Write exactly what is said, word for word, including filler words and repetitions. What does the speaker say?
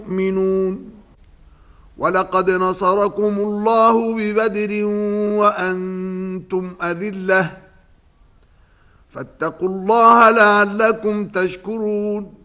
يؤمنون. ولقد نصركم الله ببدر وأنتم أذلة فاتقوا الله لعلكم تشكرون.